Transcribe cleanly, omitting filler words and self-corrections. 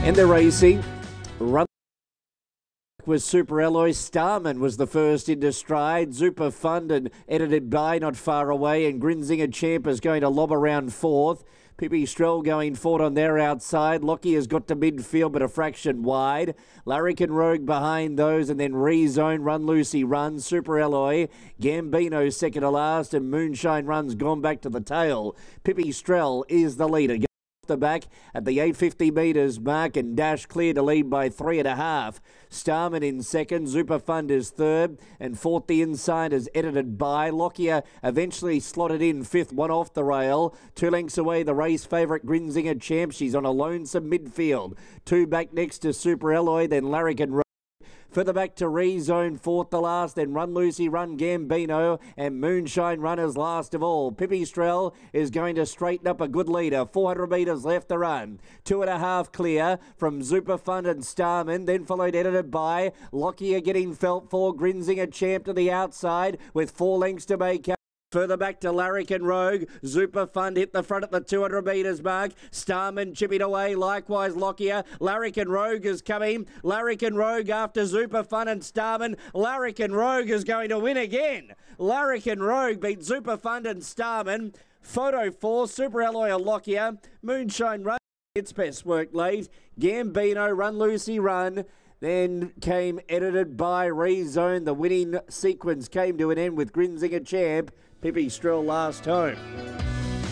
And they're racing. Run was Super Alloy. Starman was the first into stride. Super Funded, edited by Not Far Away, and Grinzinger Champ is going to lob around fourth. Pippi Strell going forward on their outside. Lockie has got to midfield, but a fraction wide. Larrikin Rogue behind those, and then Rezone, Run Lucy Run, Super Alloy, Gambino second to last, and Moonshine Run's gone back to the tail. Pippi Strell is the leader. The back at the 850 metres mark, and Dash clear to lead by 3.5. Starman in second, Super Fund is third, and fourth the inside is edited by Lockyer. Eventually slotted in fifth, one off the rail. 2 lengths away, the race favourite Grinzinger Champ. She's on a lonesome midfield. 2 back next to Super Alloy, then Larrikin Road. Further back to Rezone, fourth to last, then Run Lucy, Run Gambino, and Moonshine Runners last of all. Pippi Strell is going to straighten up a good leader. 400 metres left to run. 2.5 clear from Super Fund and Starman, then followed edited by Lockyer getting felt for. Grinzinger Champ to the outside with 4 lengths to make up. Further back to Larrikin Rogue. Super Fund hit the front at the 200 metres mark. Starman chipping away. Likewise, Lockyer. Larrikin Rogue is coming. Larrikin Rogue after Super Fund and Starman. Larrikin Rogue is going to win again. Larrikin Rogue beat Super Fund and Starman. Photo 4, Super Alloy and Lockyer. Moonshine Run, its best work late. Gambino, Run Lucy Run. Then came edited by Rezone. The winning sequence came to an end with Grinzinger Champ. Pippi Strell last home.